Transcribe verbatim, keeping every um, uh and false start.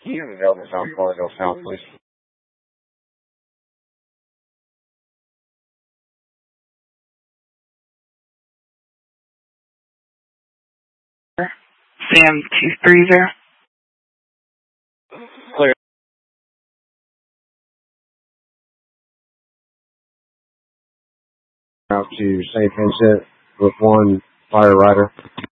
Can you have available South Florida South, please? Sam two three zero. Clear. Out to Saint Vincent with one fire rider.